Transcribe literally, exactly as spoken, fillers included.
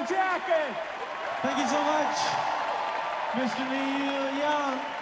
jacket. Thank you so much, Mister Neil Young.